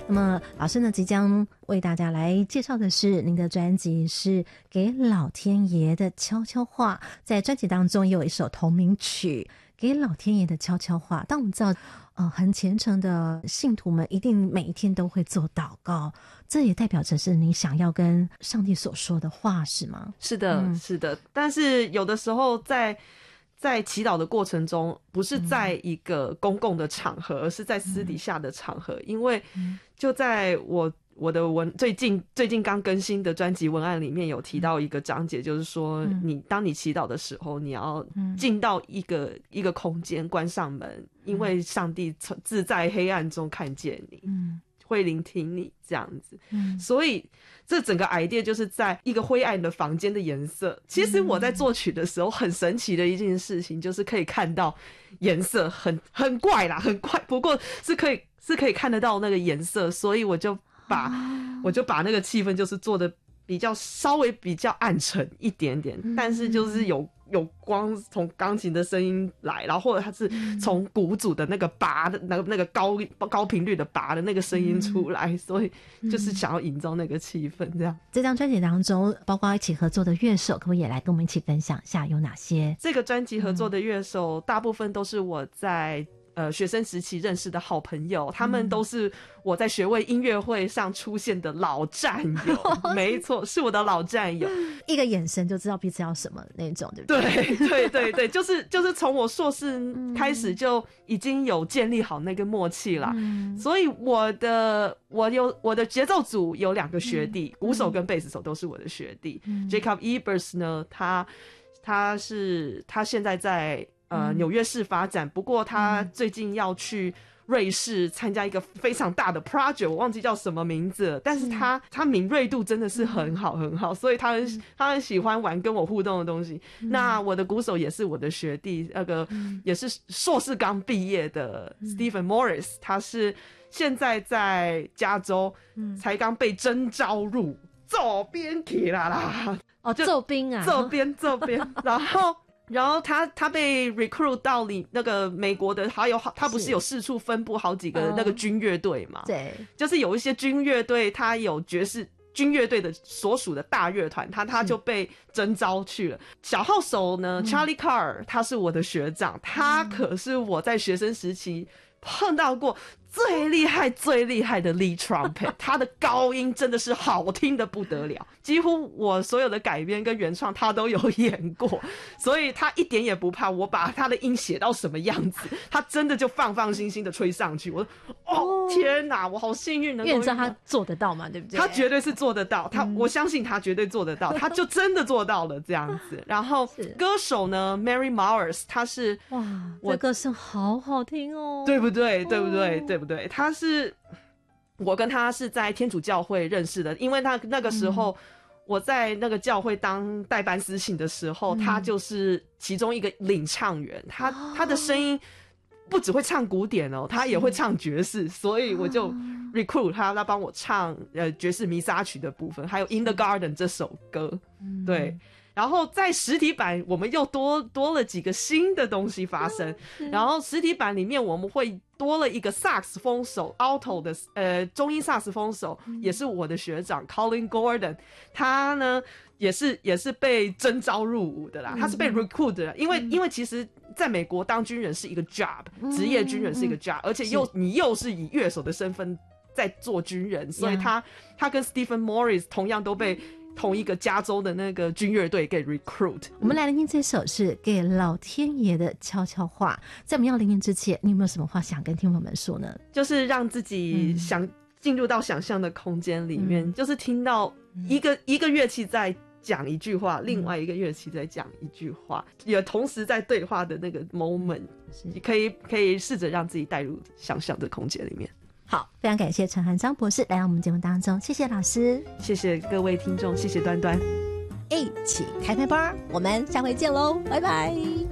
那么老师呢即将为大家来介绍的是您的专辑是给老天爷的悄悄话，在专辑当中也有一首同名曲给老天爷的悄悄话。当我们知道很虔诚的信徒们一定每一天都会做祷告，这也代表着是你想要跟上帝所说的话，是吗？ 是的，是的。但是有的时候在祈祷的过程中，不是在一个公共的场合，而是在私底下的场合。因为就在我的最近刚更新的专辑文案里面有提到一个章节，就是说当你祈祷的时候，你要进到一个空间，关上门，因为上帝自在黑暗中看见你，会聆听你这样子。所以这整个 idea 就是在一个灰暗的房间的颜色。其实我在作曲的时候很神奇的一件事情，就是可以看到颜色，很怪啦，很怪，不过是可以看得到那个颜色，所以我就把那个气氛就是做的稍微比较暗沉一点点，但是就是有光从钢琴的声音来，然后或者它是从鼓组的那个拔的那个高频率的拔的那个声音出来，所以就是想要营造那个气氛这样。 这张专辑当中包括一起合作的乐手，可不可以也来跟我们一起分享一下有哪些？ 这个专辑合作的乐手大部分都是我在学生时期认识的好朋友，他们都是我在学位音乐会上出现的老战友。没错，是我的老战友， 一个眼神就知道彼此要什么那种，对不对？ 对，就是从我硕士开始就已经有建立好那个默契了。所以我的节奏组有2个学弟，鼓手跟贝斯手都是我的学弟。Jacob Ebers 呢，他现在在纽约市发展，不过他最近要去瑞士参加一个非常大的 project， 我忘记叫什么名字了，但是他敏锐度真的是很好，所以他很喜欢玩跟我互动的东西。那我的鼓手也是我的学弟，那个也是硕士刚毕业的 Stephen Morris， 他是现在在加州才刚被征召入做编去啦， 做兵啊， 做编，然后他被 recruit 到那个美国的，他不是有四处分布好几个那个军乐队嘛？对，就是有一些军乐队，他有爵士军乐队的所属的大乐团，他就被征召去了。小号手呢，Charlie Carr， 他是我的学长，他可是我在学生时期碰到过最厉害的 lead trumpet， 他的高音真的是好听的不得了，几乎我所有的改编跟原创他都有演过，所以他一点也不怕我把他的音写到什么样子，他真的就放心心的吹上去。我说天哪，我好幸运能够， 因为你知道他做得到嘛，对不对？ 他绝对是做得到，我相信他绝对做得到，他就真的做到了这样子。然后歌手呢 Mary Mowers， 他是这歌声好好听哦， 对不对？他是我跟他是在天主教会认识的，因为他那个时候我在那个教会当代班司琴的时候，他就是其中一个领唱员，他的声音不只会唱古典哦，他也会唱爵士，所以我就 recruit 他帮我唱爵士弥撒曲的部分，还有 In the Garden 这首歌，对。然后在实体版我们又多了几个新的东西发生，然后实体版里面我们会多了一个萨克斯风手 alto 的中音萨克斯风手，也是我的学长 Colin Gordon， 他呢也是被征召入伍的啦，他是被 recruit 的啦，因为其实在美国当军人是一个 job， 职业军人是一个 job， 而且你又是以乐手的身份在做军人，所以他跟 Stephen Morris 同样都被同一个加州的那个军乐队给 recruit。 我们来聆听这首是给老天爷的悄悄话。在我们要聆听之前，你有没有什么话想跟听众们说呢？ 就是让自己进入到想象的空间里面，就是听到一个乐器在讲一句话，另外一个乐器在讲一句话，也同时在对话的那个 moment， 你可以试着让自己带入想象的空间里面。 好，非常感谢陈汉章博士来到我们节目当中，谢谢老师， 谢谢各位听众，谢谢端端。 一起开麦吧，我们下回见喽，拜拜。